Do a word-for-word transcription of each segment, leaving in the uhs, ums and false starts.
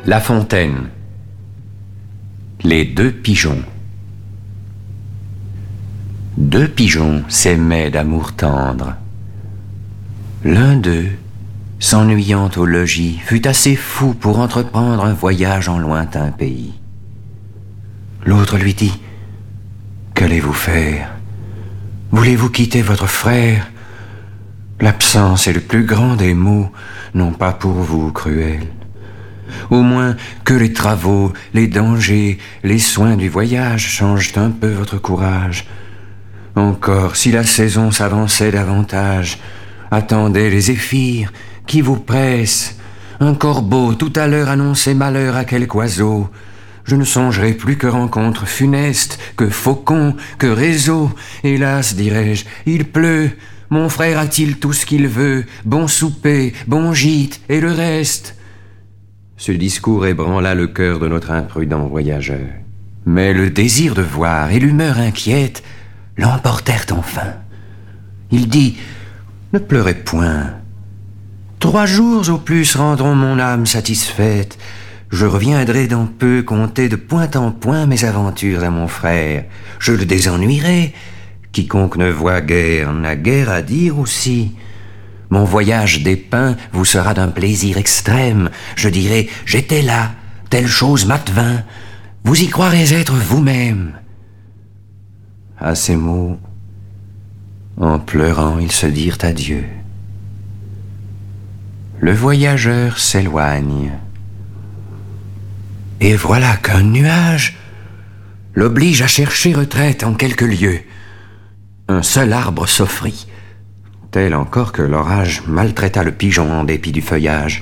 La Fontaine. Les deux pigeons. Deux pigeons s'aimaient d'amour tendre. L'un d'eux, s'ennuyant au logis, fut assez fou pour entreprendre un voyage en lointain pays. L'autre lui dit: « Qu'allez-vous faire? Voulez-vous quitter votre frère? L'absence est le plus grand des maux, non pas pour vous, cruel. Au moins que les travaux, les dangers, les soins du voyage changent un peu votre courage. Encore, si la saison s'avançait davantage, attendez les zéphyrs qui vous pressent. Un corbeau tout à l'heure annonçait malheur à quelque oiseau. Je ne songerai plus que rencontre funeste, que faucon, que réseau. Hélas, dirais-je, il pleut. Mon frère a-t-il tout ce qu'il veut? Bon souper, bon gîte et le reste. Ce discours ébranla le cœur de notre imprudent voyageur. Mais le désir de voir et l'humeur inquiète l'emportèrent enfin. Il dit: « Ne pleurez point. Trois jours au plus rendront mon âme satisfaite. Je reviendrai dans peu conter de point en point mes aventures à mon frère. Je le désennuierai. Quiconque ne voit guère n'a guère à dire aussi. Mon voyage dépeint vous sera d'un plaisir extrême. Je dirai: j'étais là, telle chose m'advint. Vous y croirez être vous-même. » À ces mots, en pleurant, ils se dirent adieu. Le voyageur s'éloigne. Et voilà qu'un nuage l'oblige à chercher retraite en quelques lieues. Un seul arbre s'offrit, tel encore que l'orage maltraita le pigeon en dépit du feuillage.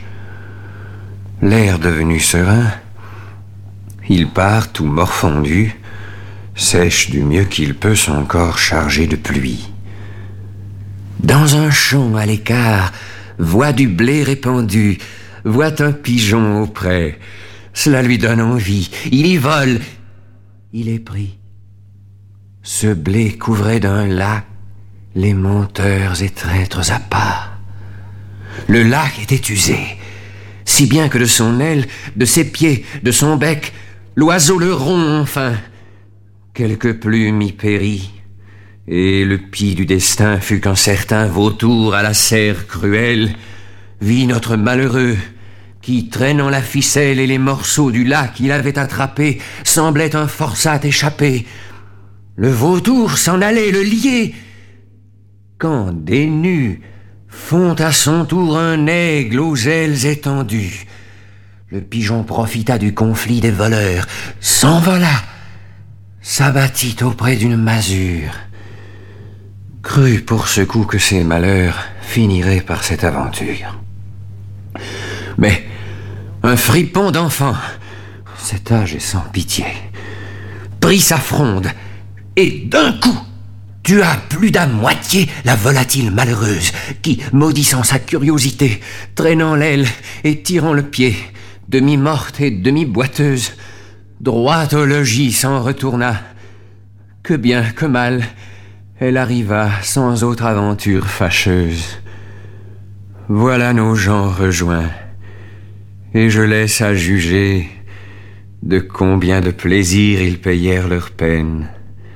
L'air devenu serein, il part tout morfondu, sèche du mieux qu'il peut son corps chargé de pluie. Dans un champ à l'écart, voit du blé répandu, voit un pigeon auprès. Cela lui donne envie, il y vole, il est pris. Ce blé couvrait d'un lac les menteurs et traîtres à part. Le lac était usé, si bien que de son aile, de ses pieds, de son bec, l'oiseau le rompt enfin. Quelques plumes y périt, et le pis du destin fut qu'un certain vautour à la serre cruelle vit notre malheureux, qui, traînant la ficelle et les morceaux du lac qu'il avait attrapés, semblait un forçat échappé. Le vautour s'en allait le lier, quand des nus font à son tour un aigle aux ailes étendues. Le pigeon profita du conflit des voleurs, s'envola, s'abattit auprès d'une masure. Crut pour ce coup que ses malheurs finiraient par cette aventure. Mais un fripon d'enfant, cet âge est sans pitié, prit sa fronde et d'un coup tua plus d'à moitié la volatile malheureuse qui, maudissant sa curiosité, traînant l'aile et tirant le pied, demi-morte et demi-boiteuse, droit au logis s'en retourna. Que bien que mal, elle arriva sans autre aventure fâcheuse. Voilà nos gens rejoints, et je laisse à juger de combien de plaisir ils payèrent leur peine.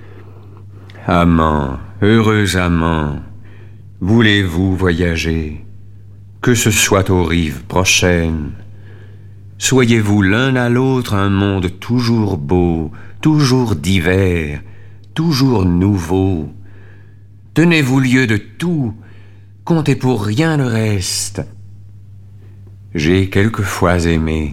Amants, heureux amants, voulez-vous voyager, que ce soit aux rives prochaines? Soyez-vous l'un à l'autre un monde toujours beau, toujours divers, toujours nouveau. Tenez-vous lieu de tout, comptez pour rien le reste. J'ai quelquefois aimé.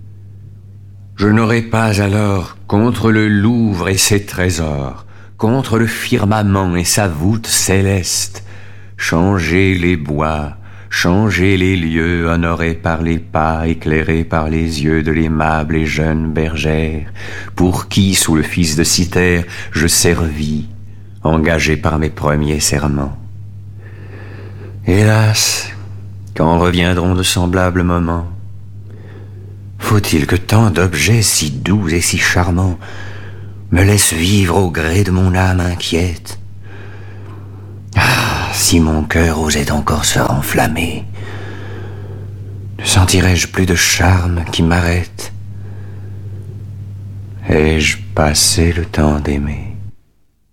Je n'aurais pas alors, contre le Louvre et ses trésors, contre le firmament et sa voûte céleste, changé les bois, changé les lieux honorés par les pas, éclairés par les yeux de l'aimable et jeune bergère, pour qui, sous le fils de Cythère, je servis, engagé par mes premiers serments. Hélas, quand reviendront de semblables moments, faut-il que tant d'objets si doux et si charmants me laissent vivre au gré de mon âme inquiète? Ah, si mon cœur osait encore se renflammer! Ne sentirai-je plus de charme qui m'arrête? Ai-je passé le temps d'aimer?